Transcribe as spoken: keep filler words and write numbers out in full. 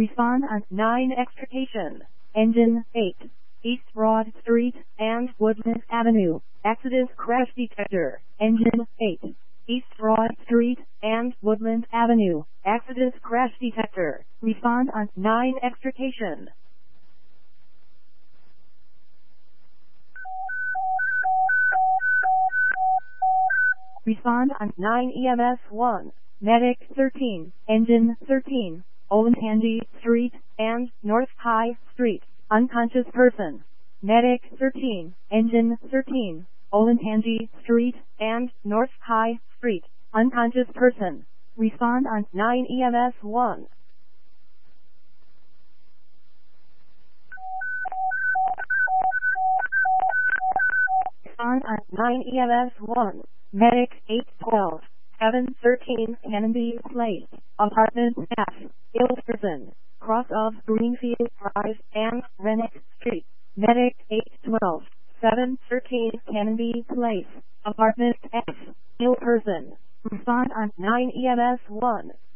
Respond on nine extrication. Engine eight. East Broad Street and Woodland Avenue. Accident crash detector. Engine eight. East Broad Street and Woodland Avenue. Accident crash detector. Respond on nine extrication. Respond on nine E M S one. Medic thirteen. Engine thirteen. Olentangy Street and North High Street. Unconscious person. Medic thirteen. Engine thirteen. Olentangy Street and North High Street. Unconscious person. Respond on nine E M S one. Respond on nine E M S one. Medic eight twelve. Heaven thirteen Canby Place. Apartment F. Ill person. Cross of Greenfield Drive and Rennick Street. Medic eight twelve. seven thirteen Canby Place. Apartment F. Ill person. Respond on nine E M S one.